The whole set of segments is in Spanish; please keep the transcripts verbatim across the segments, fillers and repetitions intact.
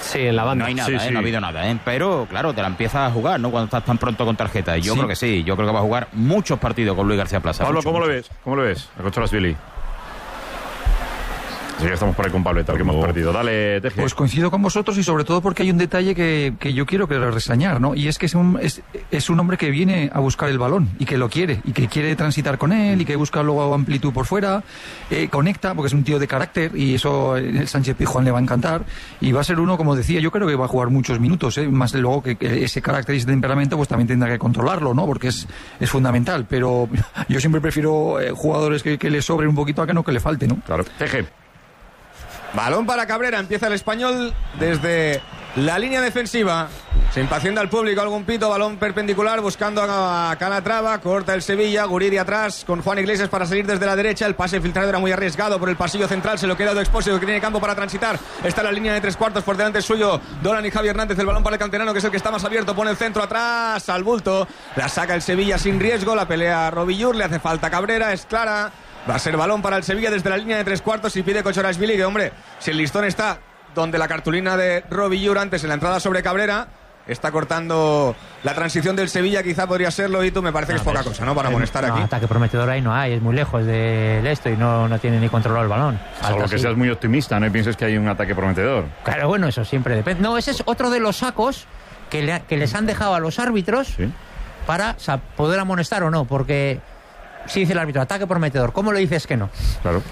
Sí, en la banda. No hay nada, Sí, ¿eh? sí. No ha habido nada, ¿eh? Pero, claro, te la empiezas a jugar, ¿no? Cuando estás tan pronto con tarjeta. Y yo Sí. creo que sí. Yo creo que va a jugar muchos partidos con Luis García Plaza. Pablo, mucho, ¿cómo mucho. lo ves? ¿Cómo lo ves? A Cocholasvili. Sí, ya estamos por ahí con Pablo, tal que hemos perdido. Dale, Teje. Pues coincido con vosotros y sobre todo porque hay un detalle que, que yo quiero que reseñar, ¿no? Y es que es un, es, es un hombre que viene a buscar el balón y que lo quiere, y que quiere transitar con él y que busca luego amplitud por fuera, eh, conecta, porque es un tío de carácter y eso el Sánchez Pizjuán le va a encantar y va a ser uno, como decía, yo creo que va a jugar muchos minutos, ¿eh? Más luego que, que ese carácter y ese temperamento pues también tendrá que controlarlo, ¿no? Porque es, es fundamental, pero yo siempre prefiero eh, jugadores que, que le sobren un poquito a que no que le falte, ¿no? Claro. Teje. Balón para Cabrera, empieza el Español desde la línea defensiva. Se impacienta el público, algún pito, balón perpendicular buscando a Calatrava, corta el Sevilla, Guridi atrás con Juan Iglesias para salir desde la derecha, el pase filtrado era muy arriesgado por el pasillo central, se lo queda de Expósito que tiene campo para transitar, está en la línea de tres cuartos, por delante suyo Dolan y Javi Hernández, el balón para el canterano que es el que está más abierto, pone el centro atrás al bulto, la saca el Sevilla sin riesgo, la pelea a Robillur, le hace falta Cabrera, es clara. Va a ser balón para el Sevilla desde la línea de tres cuartos y pide Cocholasvili que, hombre, si el listón está donde la cartulina de Robillur antes en la entrada sobre Cabrera, está cortando la transición del Sevilla, quizá podría serlo, y tú me parece que es poca cosa, ¿no? Para amonestar no, aquí. Ataque prometedor ahí no hay, es muy lejos de esto y no, no tiene ni controlado el balón. Salvo que así. seas muy optimista, no y pienses que hay un ataque prometedor. Claro, bueno, eso siempre depende. No, ese es otro de los sacos que, le, que les han dejado a los árbitros Sí. para o sea, poder amonestar o no, porque si dice el árbitro ataque prometedor, ¿cómo le dices que no? Claro.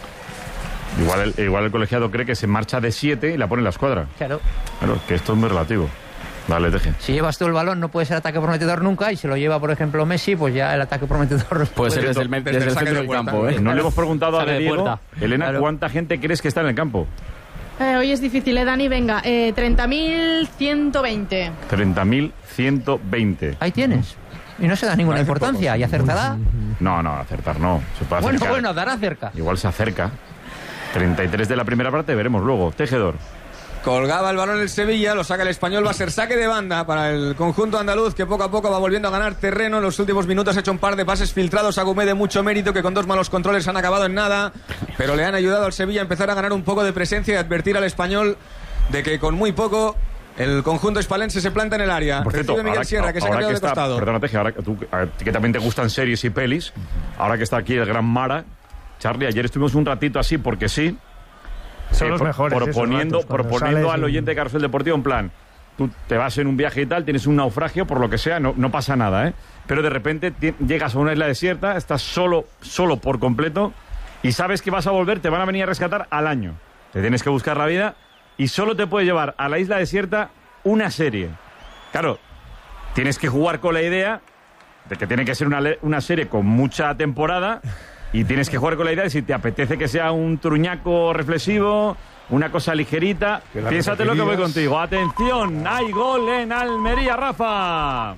Igual el, igual el colegiado cree que se marcha de siete y la pone en la escuadra. Claro. Claro, que esto es muy relativo. Dale, Teje. Si llevas tú el balón no puede ser ataque prometedor nunca, y si lo lleva, por ejemplo, Messi, pues ya el ataque prometedor Puede ser desde el, desde desde el el saque centro de del puerta. campo, ¿eh? No le hemos preguntado a Sale de Diego, puerta. Elena, Claro. ¿cuánta gente crees que está en el campo? Eh, hoy es difícil, ¿eh, Dani? Venga, eh, treinta mil ciento veinte. treinta mil ciento veinte. Ahí tienes. Y no se da ninguna Parece importancia. poco. ¿Y acertará? No, no, acertar no. Se puede Bueno, acercar. bueno, dará cerca. Igual se acerca. treinta y tres de la primera parte, veremos luego. Tejedor. Colgaba el balón el Sevilla, lo saca el Español, va a ser saque de banda para el conjunto andaluz que poco a poco va volviendo a ganar terreno. En los últimos minutos ha hecho un par de pases filtrados a Gumé de mucho mérito que con dos malos controles han acabado en nada, pero le han ayudado al Sevilla a empezar a ganar un poco de presencia y advertir al Español de que con muy poco el conjunto hispalense se planta en el área. Por cierto, Recibe Miguel ahora, Sierra, que se ha ahora cambiado de está, costado. Perdona, Teje, ahora que, tú, a ti que también te gustan series y pelis, ahora que está aquí el gran Mara, Charlie, ayer estuvimos un ratito así porque sí. Son eh, los pro- mejores esos Proponiendo, ratos, cuando proponiendo sales al y- oyente de Carrusel Deportivo en plan, tú te vas en un viaje y tal, tienes un naufragio, por lo que sea, no, no pasa nada, ¿eh? Pero de repente ti- llegas a una isla desierta, estás solo, solo por completo y sabes que vas a volver, te van a venir a rescatar al año. Te tienes que buscar la vida y solo te puede llevar a la isla desierta una serie. Claro, tienes que jugar con la idea de que tiene que ser una, le- una serie con mucha temporada y tienes que jugar con la idea de si te apetece que sea un truñaco reflexivo, una cosa ligerita. la Piénsate lo que voy repetirías. contigo. Atención, hay gol en Almería, Rafa.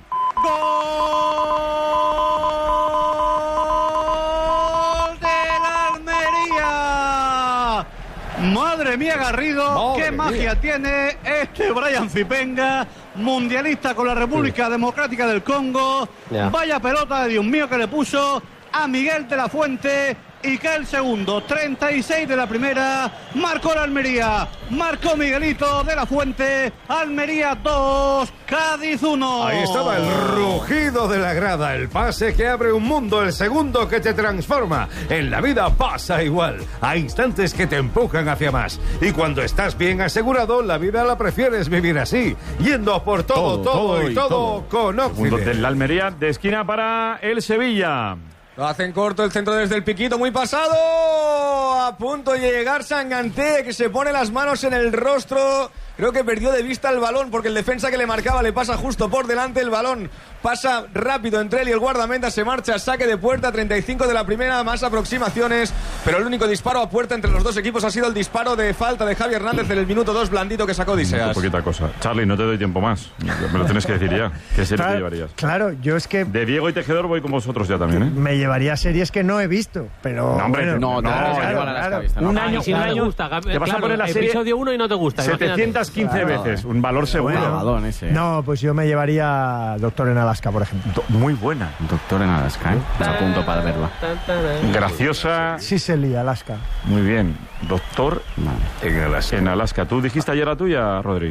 ¡Gol del Almería! Madre mía, Garrido, Madre qué magia mía. tiene este Brian Zipenga, mundialista con la República Democrática del Congo. Ya. Vaya pelota de Dios mío que le puso a Miguel de la Fuente y que el segundo, treinta y seis de la primera, marcó la Almería, marcó Miguelito de la Fuente, Almería dos, Cádiz uno. Ahí estaba el rugido de la grada, el pase que abre un mundo, el segundo que te transforma. En la vida pasa igual, hay instantes que te empujan hacia más. Y cuando estás bien asegurado, la vida la prefieres vivir así, yendo por todo, todo, Todo, todo y y todo, todo. con Segundo Occident. del Almería, de esquina para el Sevilla. Lo hacen corto el centro desde el piquito, muy pasado. A punto de llegar Sanganté, que se pone las manos en el rostro. Creo que perdió de vista el balón porque el defensa que le marcaba le pasa justo por delante. El balón pasa rápido entre él y el guardameta. Se marcha, saque de puerta, treinta y cinco de la primera, más aproximaciones. Pero el único disparo a puerta entre los dos equipos ha sido el disparo de falta de Javi Hernández en el minuto dos, blandito que sacó Muy Diseas. poquita cosa. Charlie, no te doy tiempo más. Me lo tienes que decir ya. ¿Qué serie te Claro, llevarías? claro, yo es que De Diego y Tejedor voy con vosotros ya también, ¿eh? me llevaría series que no he visto, pero No, hombre, bueno, No, te No, vas a claro, llevar a las claro. cabezas, ¿no? Un Ah, año, y si un no te año, gusta, te vas a claro, poner la serie episodio uno y no te gusta, imagínate. setecientas quince veces. Un valor seguro. Bueno. Grabadón ese. No, pues yo me llevaría Doctor en Alaska, por ejemplo. Do- Muy buena. Doctor en Alaska, ¿eh? Me apunto para verla. Graciosa. Sicily, Alaska. Muy bien. Doctor Vale. en Alaska. En Alaska. ¿Tú dijiste ayer la tuya, Rodri?